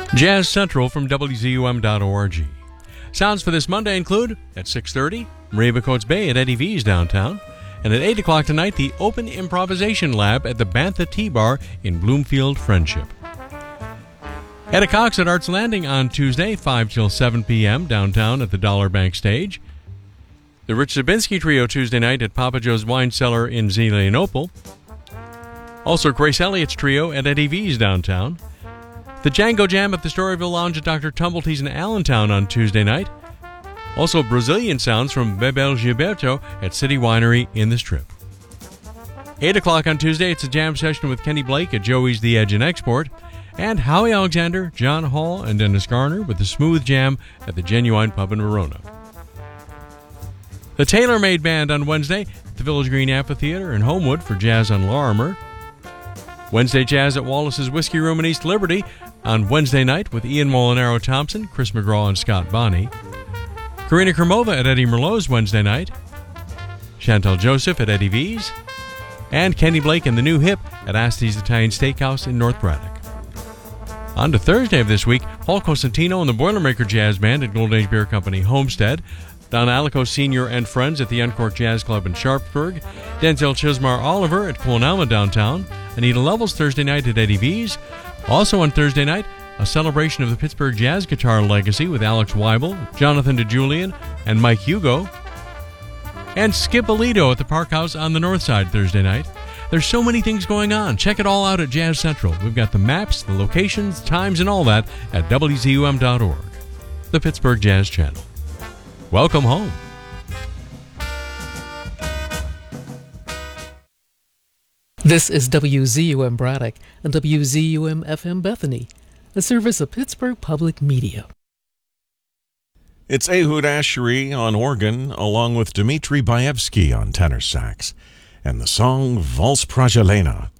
Jazz Central from WZUM.org. Sounds for this Monday include, at 6:30, Marie Bacotes Bay at Eddie V's downtown, and at 8 o'clock tonight, the Open Improvisation Lab at the Bantha Tea Bar in Bloomfield Friendship. Etta Cox at Arts Landing on Tuesday, 5 till 7 p.m. downtown at the Dollar Bank Stage. The Rich Zabinski Trio Tuesday night at Papa Joe's Wine Cellar in Zelienople. Also, Grace Elliott's Trio at Eddie V's downtown. The Django Jam at the Storyville Lounge at Dr. Tumbletee's in Allentown on Tuesday night. Also, Brazilian sounds from Bebel Gilberto at City Winery in the Strip. 8 o'clock on Tuesday, it's a jam session with Kenny Blake at Joey's The Edge and Export. And Howie Alexander, John Hall, and Dennis Garner with the Smooth Jam at the Genuine Pub in Verona. The Tailor-Made Band on Wednesday at the Village Green Amphitheater in Homewood for Jazz on Larimer. Wednesday Jazz at Wallace's Whiskey Room in East Liberty on Wednesday night with Ian Molinaro Thompson, Chris McGraw, and Scott Bonney. Karina Kremova at Eddie Merlot's Wednesday night. Chantal Joseph at Eddie V's. And Kenny Blake and the New Hip at Asti's Italian Steakhouse in North Braddock. On to Thursday of this week, Paul Cosentino and the Boilermaker Jazz Band at Golden Age Beer Company, Homestead. Don Alico Sr. and Friends at the Uncorked Jazz Club in Sharpsburg. Denzel Chismar Oliver at Clonalma downtown. Anita Levels Thursday night at Eddie V's. Also on Thursday night, a celebration of the Pittsburgh Jazz Guitar legacy with Alex Weibel, Jonathan DeJulian, and Mike Hugo. And Skip Alito at the Park House on the North Side Thursday night. There's so many things going on. Check it all out at Jazz Central. We've got the maps, the locations, times, and all that at WZUM.org, the Pittsburgh Jazz Channel. Welcome home. This is WZUM Braddock and WZUM FM Bethany, a service of Pittsburgh Public Media. It's Ehud Ashery on organ, along with Dmitri Baevsky on tenor sax, and the song Valse Prajalena.